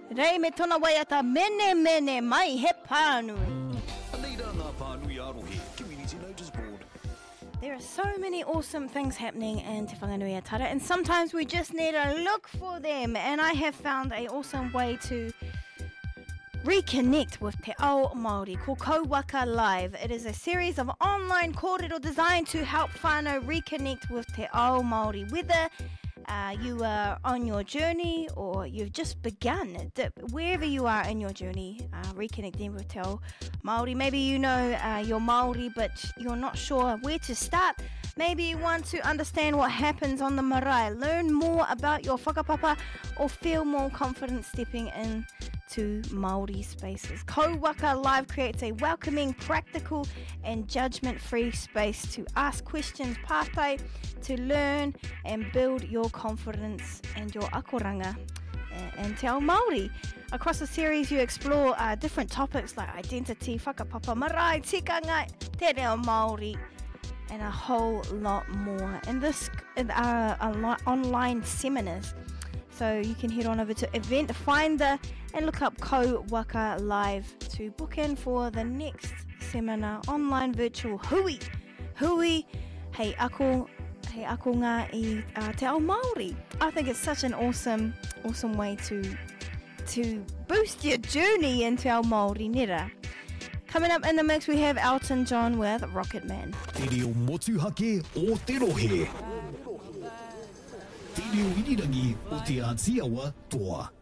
Rei me tona waiata mene mene mai he pānui. There are so many awesome things happening in Te Whanganui-a-Tara, and sometimes we just need to look for them. And I have found an awesome way to reconnect with Te Ao Māori called Kauwaka Live. It is a series of online kōrero designed to help whānau reconnect with Te Ao Māori. Whether you are on your journey or you've just begun, wherever you are in your journey, reconnecting with Te Ao Māori. Maybe you know you're Māori but you're not sure where to start. Maybe you want to understand what happens on the marae, learn more about your whakapapa, or feel more confident stepping in to Māori spaces. Kauwaka Live creates a welcoming, practical and judgment-free space to ask questions, pātai, to learn and build your confidence and your akoranga and Te Ao Māori. Across the series you explore different topics like identity, whakapapa, marae, tikanga, Te Reo Māori, and a whole lot more. And this online seminars. So you can head on over to Event Finder and look up Kauwaka Live to book in for the next seminar, online virtual hui. Hui, hei ako ngā I Te Ao Māori. I think it's such an awesome way to boost your journey in Te Ao Māori nera. Coming up in the mix we have Elton John with Rocket Man. Te reo motuhake o te rohe. Te reo irirangi o te Ātiawa toa.